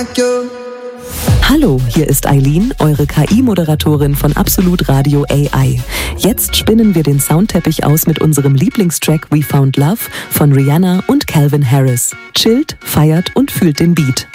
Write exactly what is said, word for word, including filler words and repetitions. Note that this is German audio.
like you. Hallo, hier ist Eileen, eure K I-Moderatorin von Absolut Radio A I. Jetzt spinnen wir den Soundteppich aus mit unserem Lieblingstrack We Found Love von Rihanna und Calvin Harris. Chillt, feiert und fühlt den Beat.